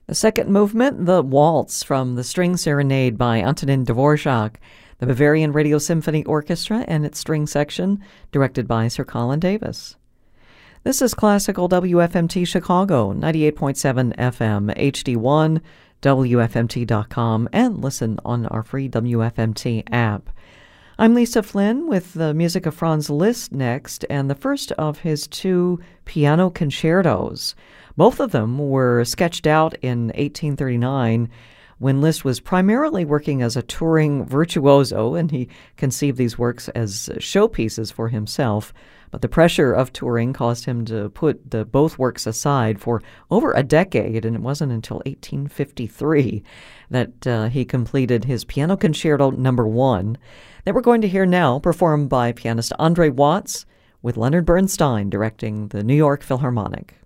The second movement, the Waltz from the String Serenade by Antonin Dvorak, the Bavarian Radio Symphony Orchestra and its string section, directed by Sir Colin Davis. This is Classical WFMT Chicago, 98.7 FM, HD1, WFMT.com, and listen on our free WFMT app. I'm Lisa Flynn with the music of Franz Liszt next, and the first of his two piano concertos. Both of them were sketched out in 1839 when Liszt was primarily working as a touring virtuoso, and he conceived these works as showpieces for himself. But the pressure of touring caused him to put both works aside for over a decade, and it wasn't until 1853 that he completed his Piano Concerto No. 1 that we're going to hear now, performed by pianist Andre Watts, with Leonard Bernstein directing the New York Philharmonic.